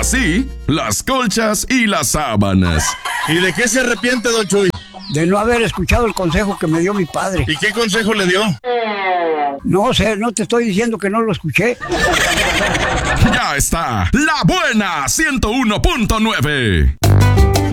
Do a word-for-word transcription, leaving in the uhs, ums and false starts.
sí, las colchas y las sábanas. ¿Y de qué se arrepiente, don Chuy? De no haber escuchado el consejo que me dio mi padre. ¿Y qué consejo le dio? No sé, no te estoy diciendo que no lo escuché. Ya está, La Buena ciento uno punto nueve.